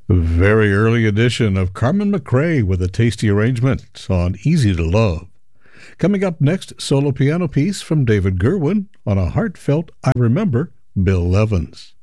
A very early edition of Carmen McRae with a tasty arrangement on Easy to Love. Coming up next, solo piano piece from David Gerwin on a heartfelt I Remember Bill Evans.